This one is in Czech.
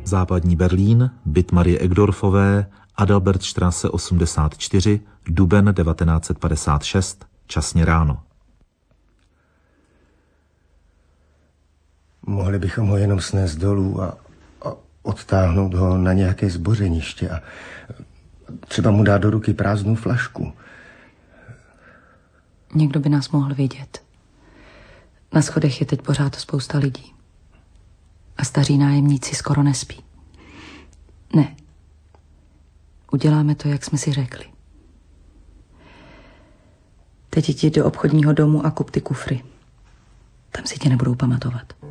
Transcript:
Západní Berlín, byt Marie Egdorfové, Adalbertstraße 84, duben 1956, časně ráno. Mohli bychom ho jenom snést dolů a odtáhnout ho na nějaké zbořeniště a třeba mu dát do ruky prázdnou flašku. Někdo by nás mohl vidět. Na schodech je teď pořád spousta lidí. A staří nájemníci skoro nespí. Ne. Uděláme to, jak jsme si řekli. Teď jdi do obchodního domu a kup ty kufry. Tam si tě nebudou pamatovat.